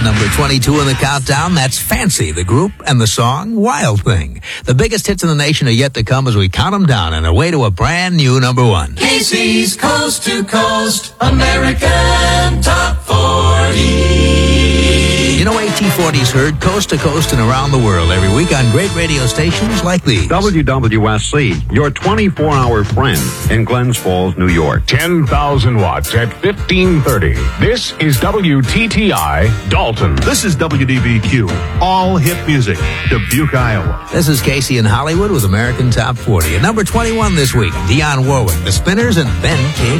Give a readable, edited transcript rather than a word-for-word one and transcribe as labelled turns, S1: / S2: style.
S1: Number 22 in the countdown, that's Fancy, the group and the song Wild Thing. The biggest hits in the nation are yet to come as we count them down and away to a brand new number one.
S2: Casey's Coast to Coast American Top 40.
S1: You know, AT40's heard coast to coast and around the world every week on great radio stations like these.
S3: WWSC, your 24-hour friend in Glens Falls, New York.
S4: 10,000 watts at 1530. This is WTTI Dalton.
S5: This is WDBQ, all hit music, Dubuque, Iowa.
S1: This is Casey in Hollywood with American Top 40. At number 21 this week, Dionne Warwick, The Spinners, and Ben King.